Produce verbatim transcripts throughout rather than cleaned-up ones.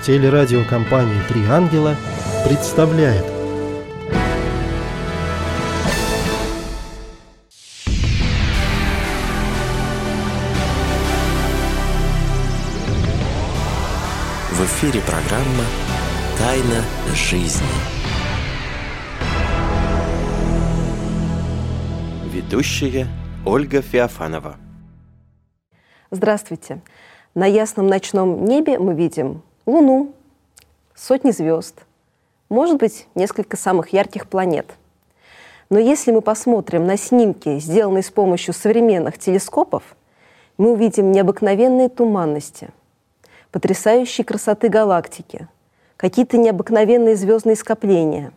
Телерадиокомпания «Три ангела» представляет. В эфире программа «Тайна жизни». Ведущая Ольга Феофанова. Здравствуйте. На ясном ночном небе мы видим Луну, сотни звезд, может быть, несколько самых ярких планет. Но если мы посмотрим на снимки, сделанные с помощью современных телескопов, мы увидим необыкновенные туманности, потрясающей красоты галактики, какие-то необыкновенные звездные скопления.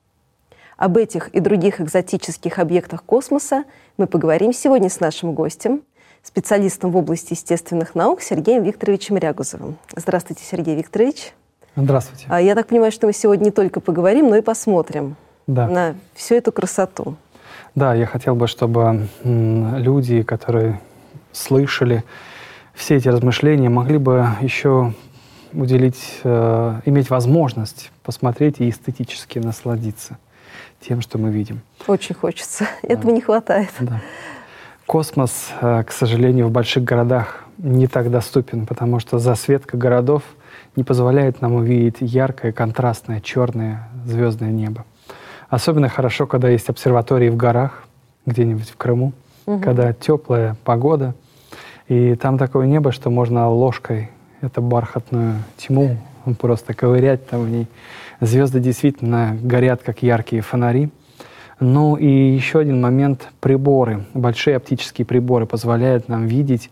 Об этих и других экзотических объектах космоса мы поговорим сегодня с нашим гостем, специалистом в области естественных наук Сергеем Викторовичем Рягузовым. Здравствуйте, Сергей Викторович. Здравствуйте. Я так понимаю, что мы сегодня не только поговорим, но и посмотрим да. на всю эту красоту. Да, я хотел бы, чтобы люди, которые слышали все эти размышления, могли бы еще уделить, э, иметь возможность посмотреть и эстетически насладиться тем, что мы видим. Очень хочется. Да. Этого не хватает. Да. Космос, к сожалению, в больших городах не так доступен, потому что засветка городов не позволяет нам увидеть яркое, контрастное, черное звездное небо. Особенно хорошо, когда есть обсерватории в горах, где-нибудь в Крыму, угу. когда теплая погода, и там такое небо, что можно ложкой эту бархатную тьму просто ковырять там в ней. Звезды действительно горят, как яркие фонари. Ну и еще один момент – приборы. Большие оптические приборы позволяют нам видеть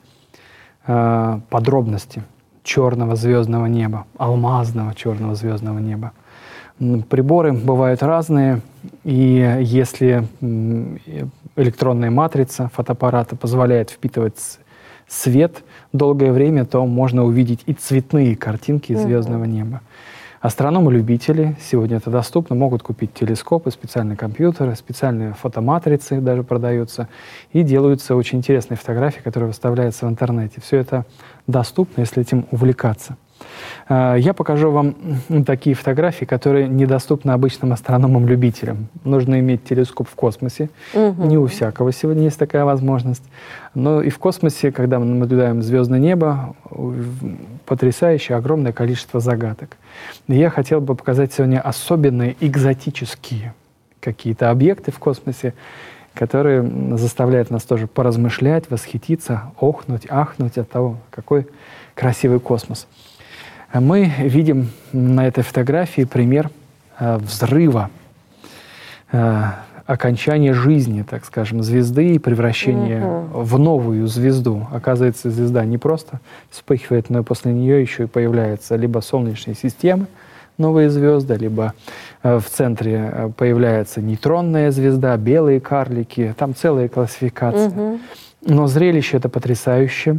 э, подробности черного звездного неба, алмазного черного звездного неба. Приборы бывают разные, и если электронная матрица фотоаппарата позволяет впитывать свет долгое время, то можно увидеть и цветные картинки звездного неба. Астрономы-любители, сегодня это доступно, могут купить телескопы, специальные компьютеры, специальные фотоматрицы даже продаются, и делаются очень интересные фотографии, которые выставляются в интернете. Все это доступно, если этим увлекаться. Я покажу вам такие фотографии, которые недоступны обычным астрономам-любителям. Нужно иметь телескоп в космосе. Угу. Не у всякого сегодня есть такая возможность. Но и в космосе, когда мы наблюдаем звездное небо, потрясающее огромное количество загадок. И я хотел бы показать сегодня особенные экзотические какие-то объекты в космосе, которые заставляют нас тоже поразмышлять, восхититься, охнуть, ахнуть от того, какой красивый космос. Мы видим на этой фотографии пример э, взрыва, э, окончания жизни, так скажем, звезды и превращения mm-hmm. в новую звезду. Оказывается, звезда не просто вспыхивает, но и после нее еще и появляются либо солнечные системы, новые звезды, либо э, в центре появляется нейтронная звезда, белые карлики, там целая классификация. Mm-hmm. Но зрелище это потрясающее.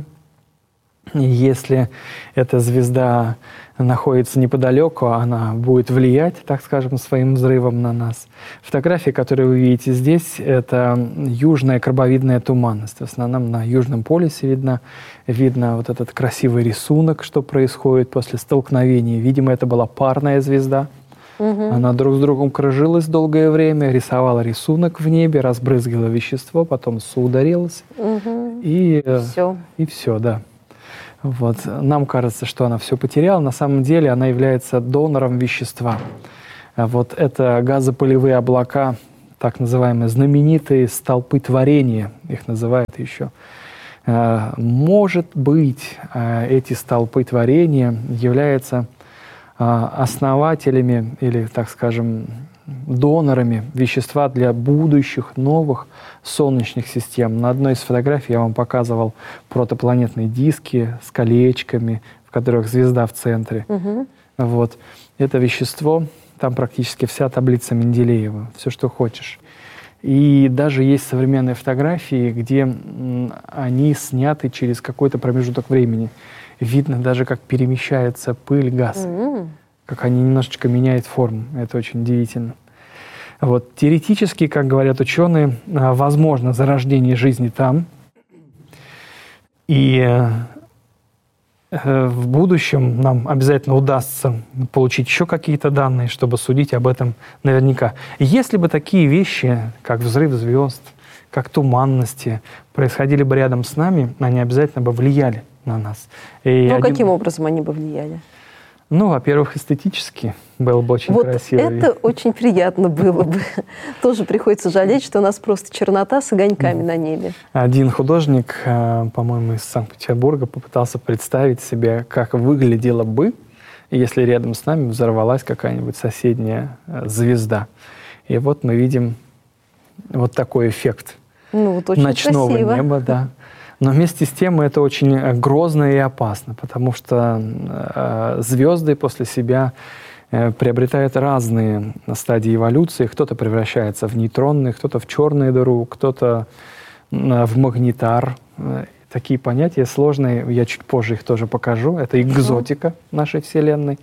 Если эта звезда находится неподалеку, она будет влиять, так скажем, своим взрывом на нас. Фотографии, которые вы видите здесь, это южная крабовидная туманность. В основном на Южном полюсе видно, видно вот этот красивый рисунок, что происходит после столкновения. Видимо, это была парная звезда. Угу. Она друг с другом кружилась долгое время, рисовала рисунок в небе, разбрызгала вещество, потом соударилась. Угу. И все. И все, да. Вот. Нам кажется, что она все потеряла. На самом деле она является донором вещества. Вот это газопылевые облака, так называемые знаменитые столпы творения, их называют еще. Может быть, эти столпы творения являются основателями или, так скажем, донорами вещества для будущих новых солнечных систем. На одной из фотографий я вам показывал протопланетные диски с колечками, в которых звезда в центре. Угу. Вот. Это вещество, там практически вся таблица Менделеева, все, что хочешь. И даже есть современные фотографии, где они сняты через какой-то промежуток времени. Видно даже, как перемещается пыль, газ. Mm-hmm. Как они немножечко меняют форму. Это очень удивительно. Вот. Теоретически, как говорят ученые, возможно зарождение жизни там. И В будущем нам обязательно удастся получить еще какие-то данные, чтобы судить об этом наверняка. Если бы такие вещи, как взрыв звезд, как туманности, происходили бы рядом с нами, они обязательно бы влияли на нас. И ну, один... каким образом они бы влияли? Ну, во-первых, эстетически было бы очень вот красиво. Это очень приятно было бы. Тоже приходится жалеть, что у нас просто чернота с огоньками на небе. Один художник, по-моему, из Санкт-Петербурга попытался представить себе, как выглядело бы, если рядом с нами взорвалась какая-нибудь соседняя звезда. И вот мы видим вот такой эффект ну, вот очень ночного красиво. неба, да. Но вместе с тем это очень грозно и опасно, потому что э, звезды после себя э, приобретают разные стадии эволюции. Кто-то превращается в нейтронный, кто-то в черную дыру, кто-то э, в магнитар. Э, такие понятия сложные, я чуть позже их тоже покажу. Это экзотика нашей Вселенной.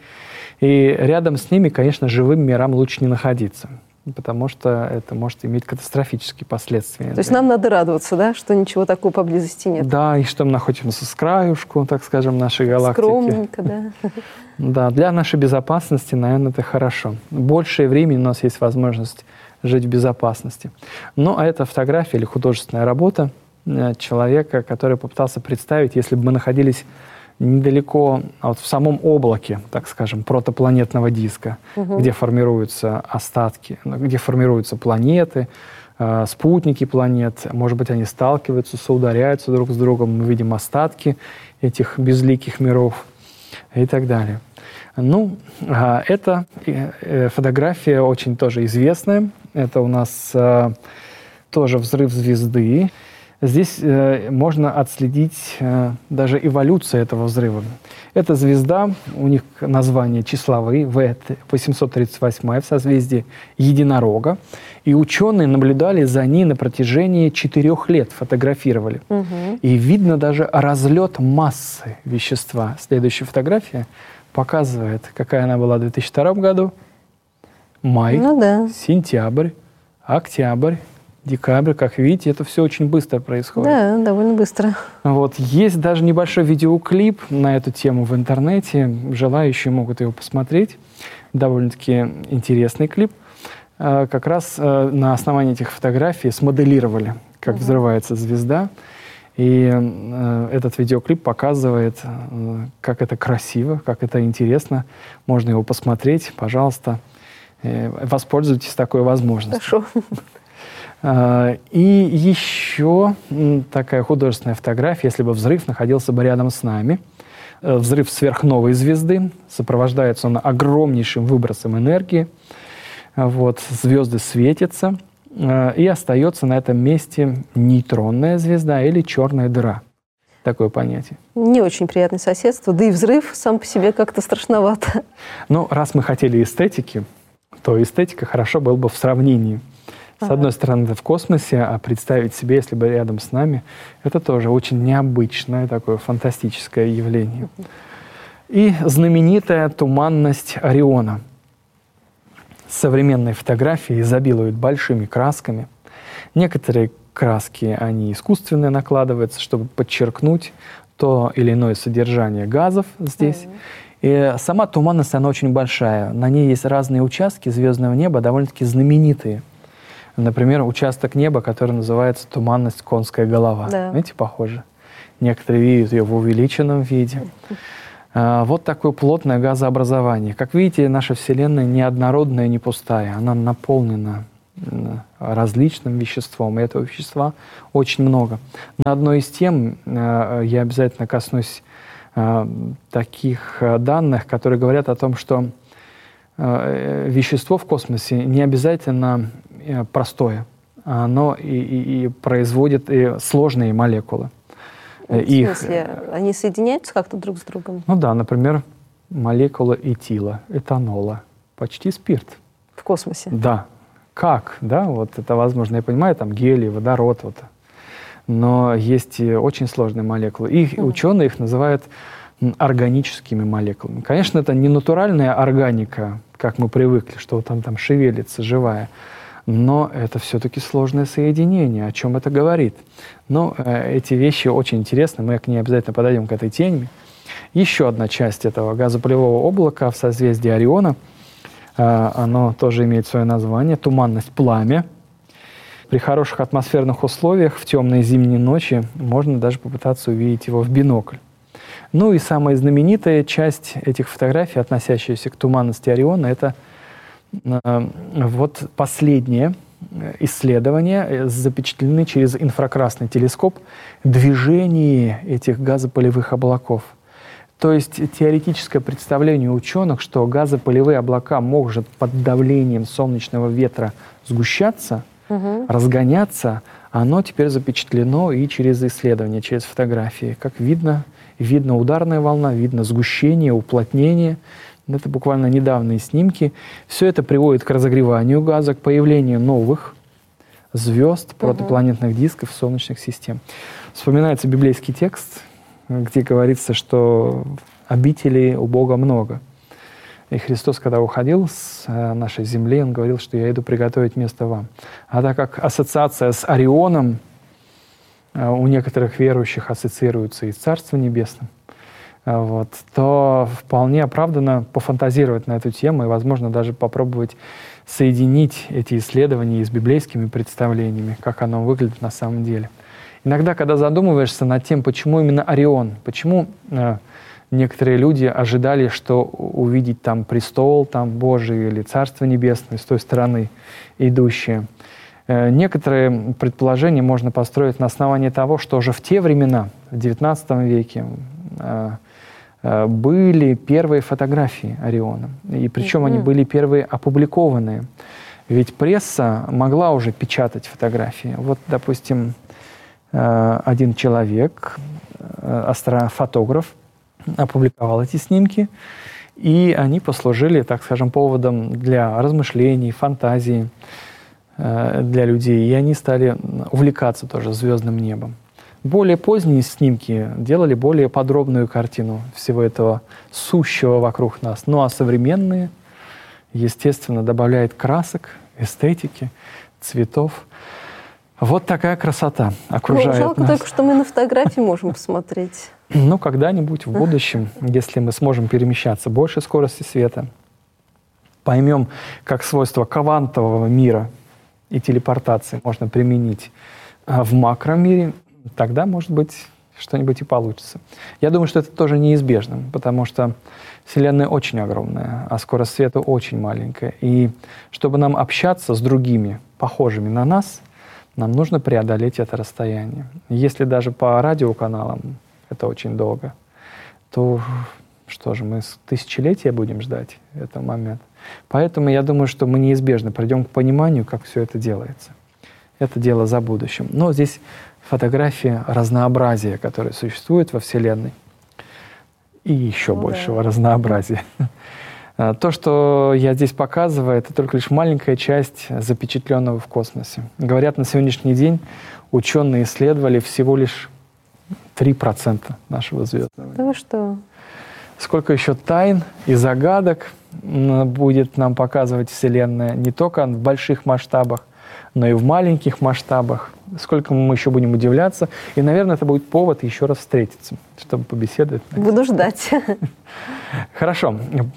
И рядом с ними, конечно, живым мирам лучше не находиться, потому что это может иметь катастрофические последствия. То есть нам надо радоваться, да, что ничего такого поблизости нет? Да, и что мы находимся с краюшку, так скажем, нашей галактики. Скромненько, да. Да, для нашей безопасности, наверное, это хорошо. Большее время у нас есть возможность жить в безопасности. Ну, а это фотография или художественная работа человека, который попытался представить, если бы мы находились недалеко, а вот в самом облаке, так скажем, протопланетного диска, угу. где формируются остатки, где формируются планеты, э, спутники планет, может быть, они сталкиваются, соударяются друг с другом, мы видим остатки этих безликих миров и так далее. Ну, э, эта э, фотография очень тоже известная. Это у нас э, тоже взрыв звезды. Здесь э, можно отследить э, даже эволюцию этого взрыва. Эта звезда, у них название числовые, вэ восемьсот тридцать восемь в созвездии Единорога. И ученые наблюдали за ней на протяжении четырех лет, фотографировали. Угу. И видно даже разлет массы вещества. Следующая фотография показывает, какая она была в две тысячи втором году. Май, ну, да. сентябрь, октябрь. Декабрь, как видите, это все очень быстро происходит. Да, довольно быстро. Вот. Есть даже небольшой видеоклип на эту тему в интернете. Желающие могут его посмотреть. Довольно-таки интересный клип. Как раз на основании этих фотографий смоделировали, как угу. взрывается звезда. И этот видеоклип показывает, как это красиво, как это интересно. Можно его посмотреть. Пожалуйста, воспользуйтесь такой возможностью. Хорошо. И еще такая художественная фотография, если бы взрыв находился бы рядом с нами. Взрыв сверхновой звезды, сопровождается он огромнейшим выбросом энергии. Вот, звезды светятся, и остается на этом месте нейтронная звезда или черная дыра. Такое понятие. Не очень приятное соседство, да и взрыв сам по себе как-то страшновато. Ну, раз мы хотели эстетики, то эстетика хорошо было бы в сравнении. С одной стороны, это в космосе, а представить себе, если бы рядом с нами, это тоже очень необычное такое фантастическое явление. И знаменитая туманность Ориона. Современные фотографии изобилуют большими красками. Некоторые краски, они искусственные накладываются, чтобы подчеркнуть то или иное содержание газов здесь. И сама туманность, она очень большая. На ней есть разные участки звездного неба, довольно-таки знаменитые. Например, участок неба, который называется туманность Конская голова. Да. Видите, похоже. Некоторые видят ее в увеличенном виде. А, вот такое плотное газообразование. Как видите, наша Вселенная неоднородная, не пустая. Она наполнена различным веществом. И этого вещества очень много. На одной из тем я обязательно коснусь таких данных, которые говорят о том, что вещество в космосе не обязательно простое, оно и, и, и производит и сложные молекулы. В Их, смысле, они соединяются как-то друг с другом? Ну да, например, молекула этила, этанола, почти спирт. В космосе? Да. Как? Да, вот это возможно, я понимаю, там гелий, водород, вот. Но есть и очень сложные молекулы. И mm. ученые их называют органическими молекулами. Конечно, это не натуральная органика, как мы привыкли, что там, там шевелится, живая. Но это все-таки сложное соединение. О чем это говорит? Ну, э, эти вещи очень интересны. Мы к ней обязательно подойдем, к этой теме. Еще одна часть этого газопылевого облака в созвездии Ориона, оно тоже имеет свое название, туманность пламя. При хороших атмосферных условиях в темные зимние ночи можно даже попытаться увидеть его в бинокль. Ну и самая знаменитая часть этих фотографий, относящаяся к туманности Ориона, это э, вот последнее исследование, запечатлены через инфракрасный телескоп движение этих газопылевых облаков. То есть теоретическое представление ученых, что газопылевые облака могут под давлением солнечного ветра сгущаться, угу. разгоняться, оно теперь запечатлено и через исследования, через фотографии. Как видно, видно ударная волна, видно сгущение, уплотнение. Это буквально недавние снимки. Все это приводит к разогреванию газа, к появлению новых звезд, протопланетных дисков, солнечных систем. Вспоминается библейский текст, где говорится, что обителей у Бога много. И Христос, когда уходил с нашей земли, Он говорил, что «я иду приготовить место вам». А так как ассоциация с Орионом у некоторых верующих ассоциируется и с Царством Небесным, вот, то вполне оправданно пофантазировать на эту тему и, возможно, даже попробовать соединить эти исследования с библейскими представлениями, как оно выглядит на самом деле. Иногда, когда задумываешься над тем, почему именно Орион, почему э, некоторые люди ожидали, что увидеть там престол там Божий или Царство Небесное с той стороны идущее, э, некоторые предположения можно построить на основании того, что уже в те времена, в девятнадцатом веке, э, э, были первые фотографии Ориона. И причем mm-hmm. они были первые опубликованные. Ведь пресса могла уже печатать фотографии. Вот, допустим, один человек, астрофотограф, опубликовал эти снимки, и они послужили, так скажем, поводом для размышлений, фантазии для людей, и они стали увлекаться тоже звездным небом. Более поздние снимки делали более подробную картину всего этого сущего вокруг нас. Ну а современные, естественно, добавляют красок, эстетики, цветов. Вот такая красота окружает ну, жалко нас. Только, что мы на фотографии можем посмотреть. Ну, когда-нибудь в будущем, если мы сможем перемещаться больше скорости света, поймем, как свойства квантового мира и телепортации можно применить в макромире, тогда, может быть, что-нибудь и получится. Я думаю, что это тоже неизбежно, потому что Вселенная очень огромная, а скорость света очень маленькая. И чтобы нам общаться с другими, похожими на нас, нам нужно преодолеть это расстояние. Если даже по радиоканалам это очень долго, то что же, мы с тысячелетия будем ждать этого момента. Поэтому я думаю, что мы неизбежно придем к пониманию, как все это делается. Это дело за будущим. Но здесь фотография разнообразия, которое существует во Вселенной, и еще ну, большего да. разнообразия. То, что я здесь показываю, это только лишь маленькая часть запечатленного в космосе. Говорят, на сегодняшний день ученые исследовали всего лишь три процента нашего звездного неба. Да вы что? Сколько еще тайн и загадок будет нам показывать Вселенная не только в больших масштабах, но и в маленьких масштабах. Сколько мы еще будем удивляться. И, наверное, это будет повод еще раз встретиться, чтобы побеседовать. Буду ждать. Хорошо.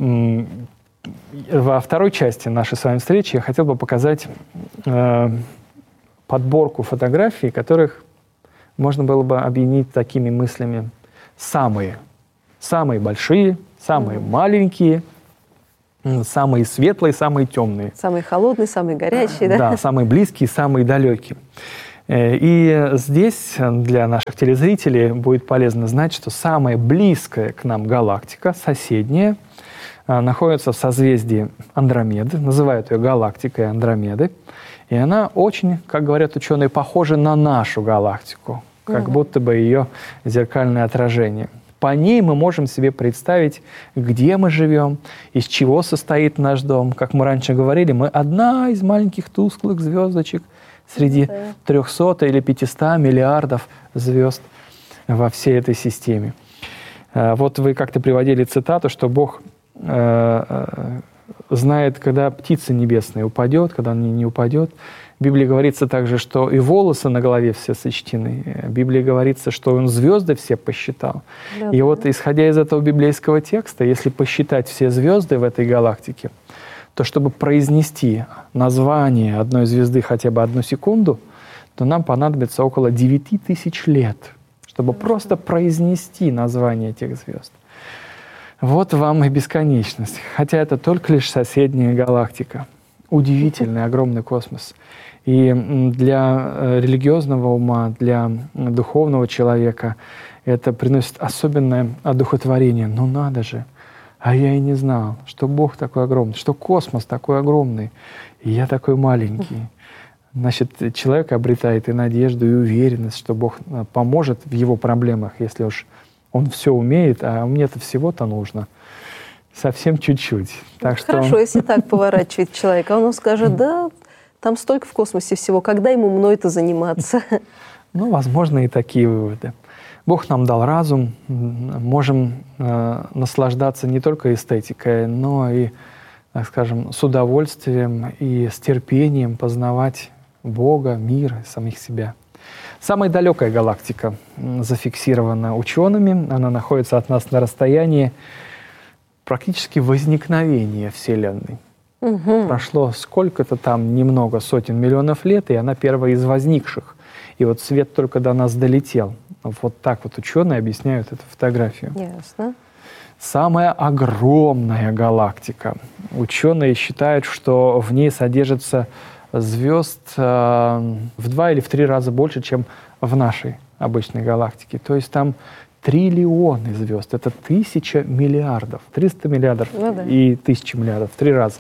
Во второй части нашей с вами встречи я хотел бы показать э, подборку фотографий, которых можно было бы объединить такими мыслями. Самые. Самые большие, самые mm-hmm. маленькие, самые светлые, самые темные. Самые холодные, самые горячие, да? Да, самые близкие, самые далекие. И здесь для наших телезрителей будет полезно знать, что самая близкая к нам галактика, соседняя, находится в созвездии Андромеды, называют ее галактикой Андромеды, и она очень, как говорят ученые, похожа на нашу галактику, как угу. будто бы ее зеркальное отражение. По ней мы можем себе представить, где мы живем, из чего состоит наш дом. Как мы раньше говорили, мы одна из маленьких тусклых звездочек среди трехсот или пятисот миллиардов звезд во всей этой системе. Вот вы как-то приводили цитату, что Бог знает, когда птица небесная упадет, когда она не упадет. В Библии говорится также, что и волосы на голове все сочтены. В Библии говорится, что он звезды все посчитал. Да, и да. вот, исходя из этого библейского текста, если посчитать все звезды в этой галактике, то чтобы произнести название одной звезды хотя бы одну секунду, то нам понадобится около девяти тысяч лет, чтобы да, просто да. произнести название этих звезд. Вот вам и бесконечность. Хотя это только лишь соседняя галактика. Удивительный, огромный космос. И для религиозного ума, для духовного человека это приносит особенное одухотворение. Ну надо же! А я и не знал, что Бог такой огромный, что космос такой огромный, и я такой маленький. Значит, человек обретает и надежду, и уверенность, что Бог поможет в его проблемах, если уж он все умеет, а мне-то всего-то нужно. Совсем чуть-чуть. Так что... Хорошо, если так поворачивает человека, он скажет, да, там столько в космосе всего, когда ему мной-то заниматься? Ну, возможно, и такие выводы. Бог нам дал разум, можем э, наслаждаться не только эстетикой, но и, так скажем, с удовольствием и с терпением познавать Бога, мир, самих себя. Самая далекая галактика зафиксирована учеными, она находится от нас на расстоянии практически возникновения Вселенной. Угу. Прошло сколько-то там, немного, сотен миллионов лет, и она первая из возникших. И вот свет только до нас долетел. Вот так вот ученые объясняют эту фотографию. Ясно. Самая огромная галактика. Ученые считают, что в ней содержится звезд э, в два или в три раза больше, чем в нашей обычной галактике. То есть там триллионы звезд. Это тысяча миллиардов. триста миллиардов ну, да. и тысяча миллиардов. В три раза.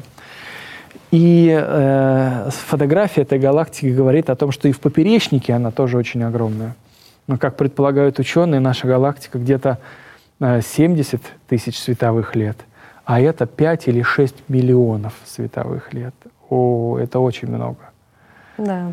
И э, фотография этой галактики говорит о том, что и в поперечнике она тоже очень огромная. Но, как предполагают ученые, наша галактика где-то э, семьдесят тысяч световых лет, а это пять или шесть миллионов световых лет. О, это очень много. Да.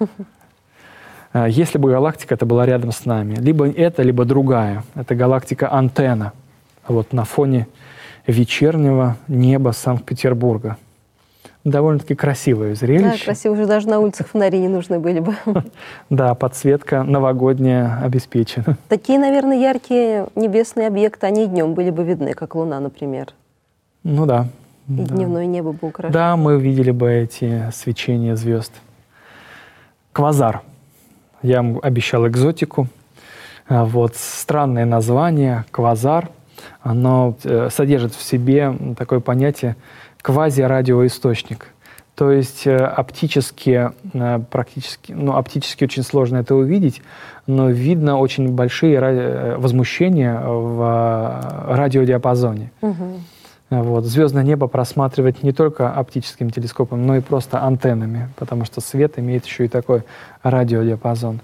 Если бы галактика это была рядом с нами, либо это, либо другая. Это галактика Антенна, вот на фоне вечернего неба Санкт-Петербурга. Довольно-таки красивое зрелище. Да, красиво, уже даже на улицах фонари не нужны были бы. Да, подсветка новогодняя обеспечена. Такие, наверное, яркие небесные объекты, они днем были бы видны, как Луна, например. Ну да. И да. дневное небо бы украшено. Да, мы видели бы эти свечения звезд. Квазар. Я вам обещал экзотику. Вот странное название «квазар». Оно содержит в себе такое понятие квазирадиоисточник. То есть оптически, практически, ну, оптически очень сложно это увидеть, но видно очень большие возмущения в радиодиапазоне. Угу. Вот. Звездное небо просматривать не только оптическим телескопом, но и просто антеннами, потому что свет имеет еще и такой радиодиапазон.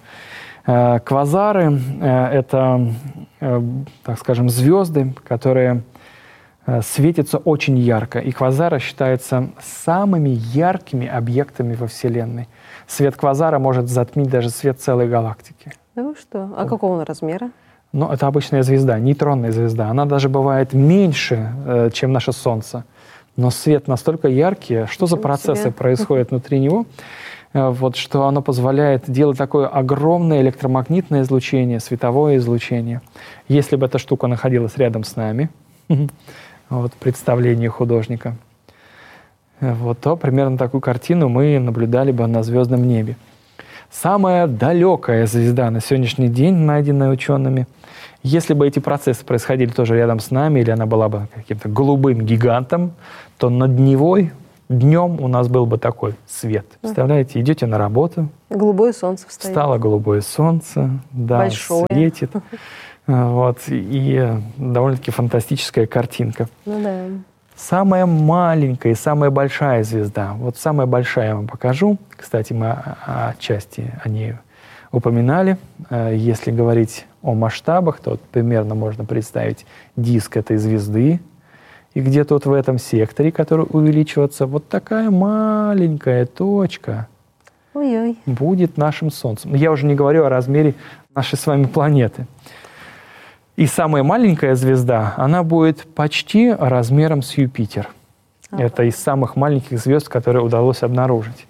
Квазары — это, так скажем, звезды, которые светятся очень ярко. И квазары считаются самыми яркими объектами во Вселенной. Свет квазара может затмить даже свет целой галактики. Ну что? А какого он размера? Ну, это обычная звезда, нейтронная звезда. Она даже бывает меньше, э, чем наше Солнце. Но свет настолько яркий, что за процессы себе происходят внутри него, э, вот, что оно позволяет делать такое огромное электромагнитное излучение, световое излучение. Если бы эта штука находилась рядом с нами, вот представление художника, вот, то примерно такую картину мы наблюдали бы на звездном небе. Самая далекая звезда на сегодняшний день, найденная учеными, если бы эти процессы происходили тоже рядом с нами, или она была бы каким-то голубым гигантом, то над Невой днем у нас был бы такой свет. Представляете, идете на работу. Голубое солнце встает. Встало голубое солнце, да, большое. Светит. Вот, и довольно-таки фантастическая картинка. Ну да. Самая маленькая и самая большая звезда. Вот самая большая я вам покажу. Кстати, мы отчасти о ней упоминали. Если говорить о масштабах, то примерно можно представить диск этой звезды. И где-то вот в этом секторе, который увеличивается, вот такая маленькая точка Ой-ой. будет нашим Солнцем. Я уже не говорю о размере нашей с вами планеты. И самая маленькая звезда, она будет почти размером с Юпитер. А-а-а. Это из самых маленьких звезд, которые удалось обнаружить.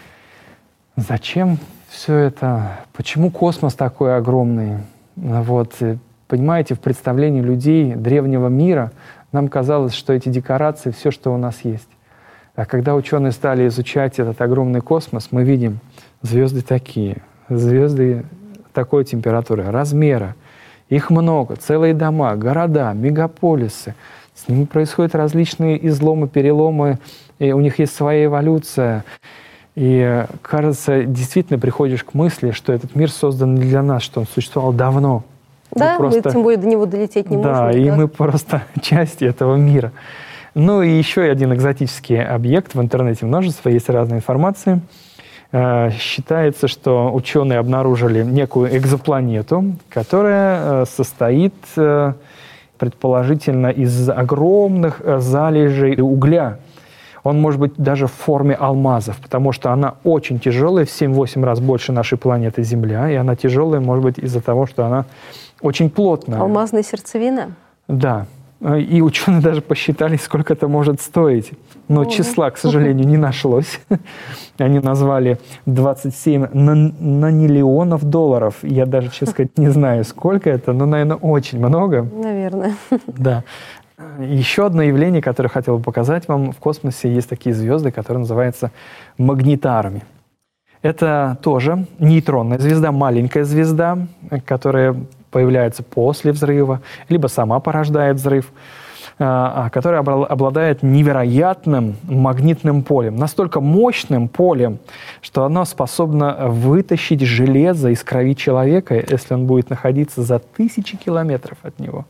Зачем все это? Почему космос такой огромный? Вот, понимаете, в представлении людей древнего мира нам казалось, что эти декорации — все, что у нас есть. А когда ученые стали изучать этот огромный космос, мы видим звезды такие, звезды такой температуры, размера. Их много, целые дома, города, мегаполисы. С ними происходят различные изломы, переломы, и у них есть своя эволюция. И, кажется, действительно приходишь к мысли, что этот мир создан не для нас, что он существовал давно. Да, мы, просто... мы тем более до него долететь не да, можем. Да, и мы просто часть этого мира. Ну и еще один экзотический объект. В интернете множество, есть разная информация. Считается, что ученые обнаружили некую экзопланету, которая состоит предположительно из огромных залежей угля. Он может быть даже в форме алмазов, потому что она очень тяжелая, в семь-восемь раз больше нашей планеты Земля, и она тяжелая, может быть, из-за того, что она очень плотная. Алмазная сердцевина? Да. И ученые даже посчитали, сколько это может стоить. Но О. числа, к сожалению, не нашлось. Они назвали двадцать семь наниллионов долларов. Я даже, честно сказать, не знаю, сколько это, но, наверное, очень много. Наверное. Да. Еще одно явление, которое хотел бы показать вам. В космосе есть такие звезды, которые называются магнитарами. Это тоже нейтронная звезда, маленькая звезда, которая появляется после взрыва, либо сама порождает взрыв, которая обладает невероятным магнитным полем, настолько мощным полем, что оно способно вытащить железо из крови человека, если он будет находиться за тысячи километров от него.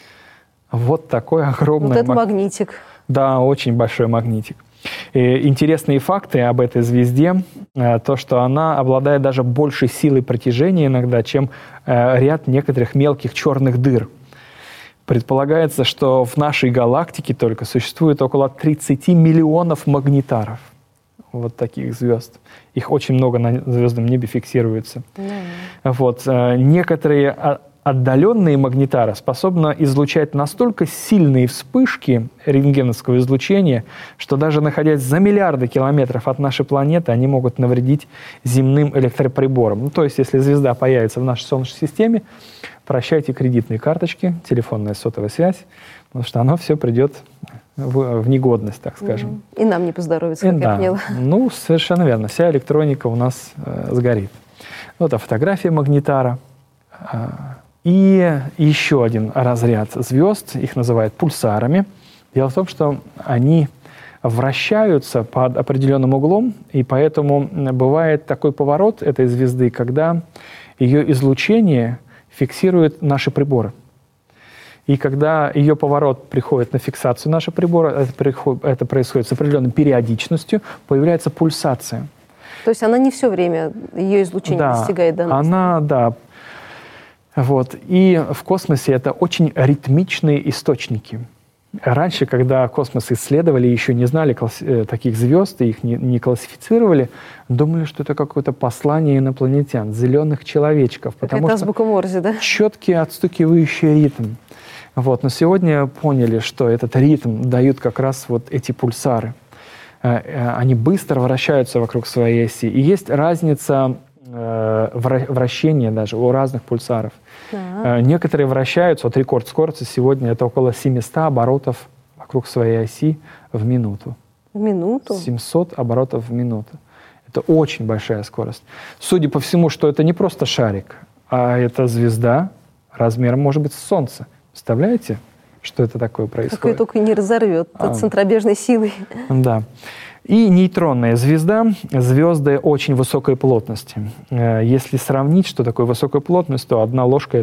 Вот такой огромный... Вот это маг... магнитик. Да, очень большой магнитик. И интересные факты об этой звезде, то, что она обладает даже большей силой притяжения иногда, чем ряд некоторых мелких черных дыр. Предполагается, что в нашей галактике только существует около тридцати миллионов магнитаров. Вот таких звезд. Их очень много на звездном небе фиксируется. Mm. Вот. Некоторые отдаленные магнитары способны излучать настолько сильные вспышки рентгеновского излучения, что даже находясь за миллиарды километров от нашей планеты, они могут навредить земным электроприборам. Ну, то есть, если звезда появится в нашей Солнечной системе, прощайте кредитные карточки, телефонная сотовая связь, потому что оно все придет в, в негодность, так скажем. И нам не поздоровится, как да. я поняла. Ну, совершенно верно. Вся электроника у нас э, сгорит. Вот а фотография магнитара. И еще один разряд звезд, их называют пульсарами. Дело в том, что они вращаются под определенным углом, и поэтому бывает такой поворот этой звезды, когда ее излучение фиксирует наши приборы. И когда ее поворот приходит на фиксацию нашего прибора, это, приходит, это происходит с определенной периодичностью, появляется пульсация. То есть она не все время, ее излучение да, достигает до нас? Она, да. Вот. И в космосе это очень ритмичные источники. Раньше, когда космос исследовали, еще не знали класс- таких звезд, и их не, не классифицировали, думали, что это какое-то послание инопланетян, зеленых человечков. Потому Какая-то азбука Морзе, да? Четкий отстукивающий ритм. Вот. Но сегодня поняли, что этот ритм дают как раз вот эти пульсары. Они быстро вращаются вокруг своей оси. И есть разница вращения даже у разных пульсаров. Да. Некоторые вращаются, вот рекорд скорости сегодня это около семьсот оборотов вокруг своей оси в минуту. В минуту? семьсот оборотов в минуту. Это очень большая скорость. Судя по всему, что это не просто шарик, а это звезда размером, может быть, с Солнце. Представляете, что это такое происходит? Такое только не разорвет а, центробежной силой. Да. И нейтронная звезда, звезды очень высокой плотности. Если сравнить, что такое высокая плотность, то одна ложка